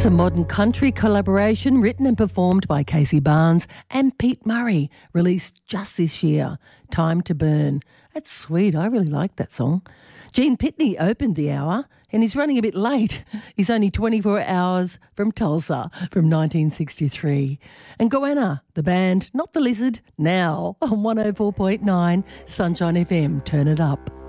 That's a modern country collaboration written and performed by Casey Barnes and Pete Murray, released just this year, Time to Burn. That's sweet. I really like that song. Gene Pitney opened the hour and he's running a bit late. He's only 24 hours from Tulsa from 1963. And Goanna, the band, not the lizard, now on 104.9 Sunshine FM. Turn it up.